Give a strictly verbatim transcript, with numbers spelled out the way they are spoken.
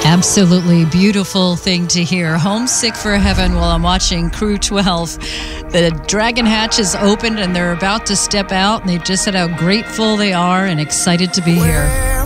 Absolutely beautiful thing to hear. Homesick for Heaven while I'm watching Crew twelve. The Dragon Hatch is opened and they're about to step out, and they've just said how grateful they are and excited to be here.